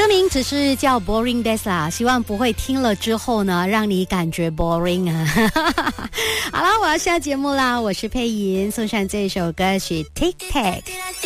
歌名只是叫 Boring Days 啦，希望不会听了之后呢让你感觉 boring 啊。好啦，我要下节目啦，我是佩莹，送上这首歌曲 Tic Tac。